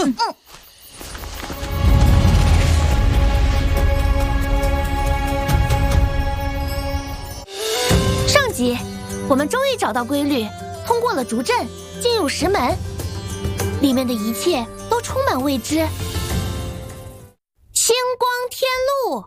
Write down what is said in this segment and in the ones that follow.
上集，我们终于找到规律，通过了竹阵，进入石门，里面的一切都充满未知。星光天路。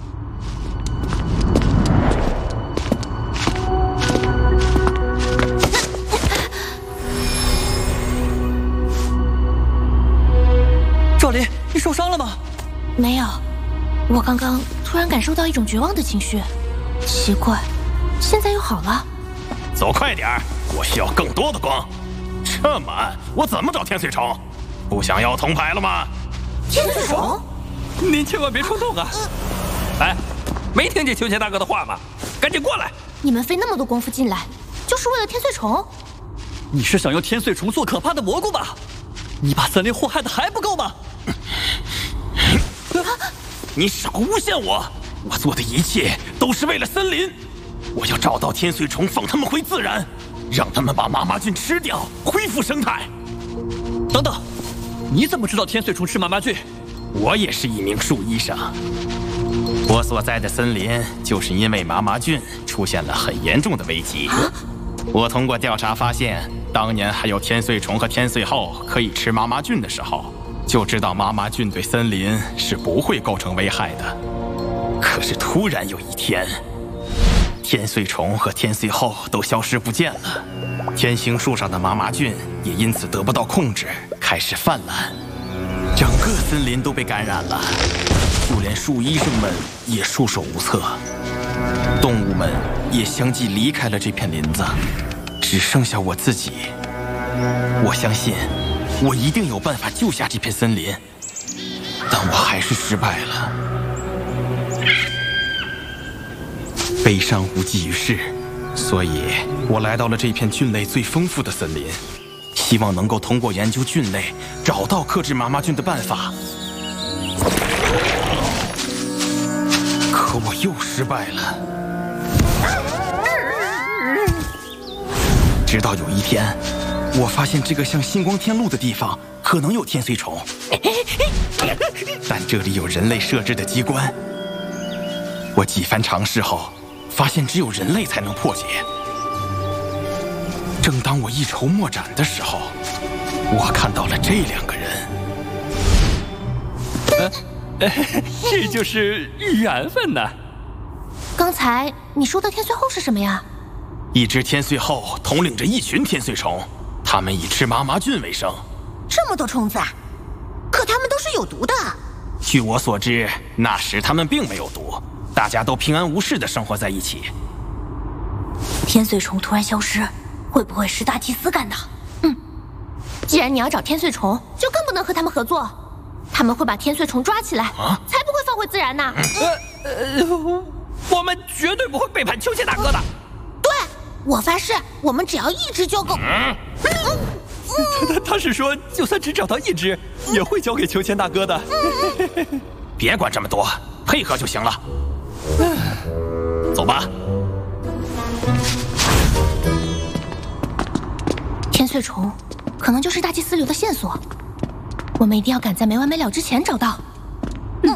赵林，你受伤了吗？ 没有，我刚刚突然感受到一种绝望的情绪，奇怪，现在又好了。 走快点儿，我需要更多的光。这么暗，我怎么找天穗虫？不想要铜牌了吗？ 天穗虫？ 您千万别冲动啊！哎，没听见秋千大哥的话吗？赶紧过来！ 你们费那么多功夫进来，就是为了天穗虫？ 你是想用天穗虫做可怕的蘑菇吧？你把森林祸害的还不够吗？ 你少诬陷我！我做的一切都是为了森林。我要找到天穗虫，放他们回自然，让他们把麻麻菌吃掉，恢复生态。 等等，你怎么知道天穗虫吃麻麻菌？ 我也是一名树医生。我所在的森林就是因为麻麻菌出现了很严重的危机。我通过调查发现，当年还有天穗虫和天穗后可以吃麻麻菌的时候，就知道麻麻菌对森林是不会构成危害的。可是突然有一天，天穗虫和天穗后都消失不见了，天星树上的麻麻菌也因此得不到控制，开始泛滥，整个森林都被感染了，就连树医生们也束手无策，动物们也相继离开了这片林子，只剩下我自己。我相信我一定有办法救下这片森林，但我还是失败了。悲伤无济于事，所以我来到了这片菌类最丰富的森林，希望能够通过研究菌类找到克制麻麻菌的办法。可我又失败了。直到有一天，我发现这个像星光天路的地方可能有天穗虫，但这里有人类设置的机关。我几番尝试后，发现只有人类才能破解。正当我一筹莫展的时候，我看到了这两个人。 这就是缘分呐！ 刚才你说的天穗后是什么呀？ 一只天穗后统领着一群天穗虫，它们以吃麻麻菌为生。 这么多虫子啊！可它们都是有毒的。 据我所知，那时它们并没有毒，大家都平安无事地生活在一起。 天穗虫突然消失，会不会是大祭司干的？既然你要找天穗虫，就更不能和他们合作。他们会把天穗虫抓起来，才不会放回自然呢。 我们绝对不会背叛秋千大哥的。 对，我发誓，我们只要一只就够。 他是说，就算只找到一只，也会交给秋千大哥的。 别管这么多，配合就行了。走吧。 天穗虫可能就是大祭司留的线索，我们一定要赶在没完没了之前找到。